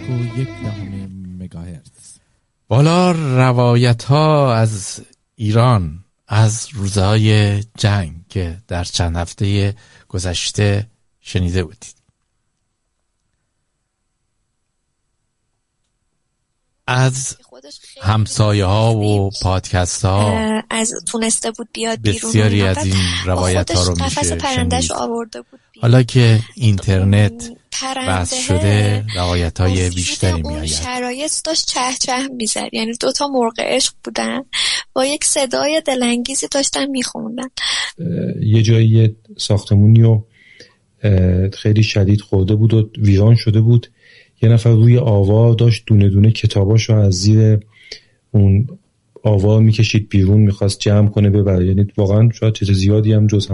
مگاهرتز. بالا روایت ها از ایران از روزهای جنگ که در چند هفته گذشته شنیده بودید. از همسایه ها و پادکست ها از تونسته بود بیاد بیرون، بسیاری از این روایت ها رو میشه شنید. حالا که اینترنت بس شده روایت های بیشتری می آید. شرایط داشت چه چه میزد، یعنی دوتا مرغ عشق بودن با یک صدای دلانگیزی داشتن میخوندن. یه جایی ساختمونی و خیلی شدید خورده بود و ویران شده بود. یه نفر روی آوا داشت دونه دونه کتاباشو از زیر اون آوا میکشید بیرون، میخواست جمع کنه ببره. یعنی واقعا شاید چیز زیادی هم جز